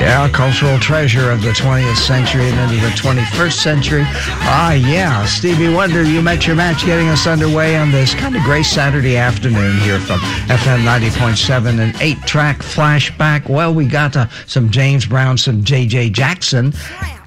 Yeah, cultural treasure of the 20th century and into the 21st century. Yeah, Stevie Wonder, You Met Your Match, getting us underway on this kind of gray Saturday afternoon here from FM 90.7 and 8-track flashback. Well, we got some James Brown, some J.J. Jackson,